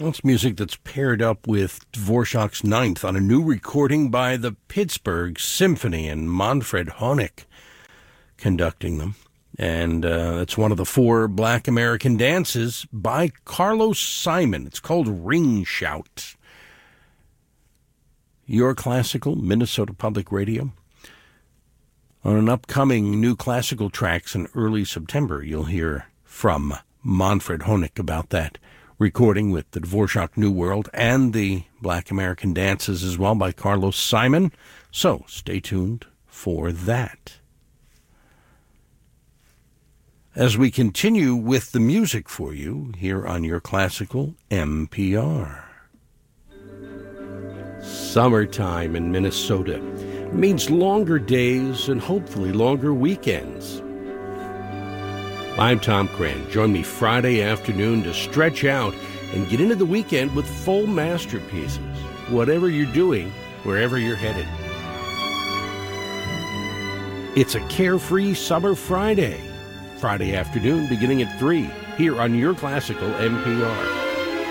That's music that's paired up with Dvorak's Ninth on a new recording by the Pittsburgh Symphony and Manfred Honeck conducting them. And it's one of the 4 Black American dances by Carlos Simon. It's called Ring Shout. Your Classical, Minnesota Public Radio. On an upcoming New Classical Tracks in early September, you'll hear from Manfred Honeck about that recording with the Dvorak New World and the Black American Dances as well by Carlos Simon. So stay tuned for that. As we continue with the music for you here on Your Classical NPR. Summertime in Minnesota means longer days and hopefully longer weekends. I'm Tom Cran. Join me Friday afternoon to stretch out and get into the weekend with full masterpieces, whatever you're doing, wherever you're headed. It's a carefree summer Friday afternoon beginning at 3 here on Your Classical NPR.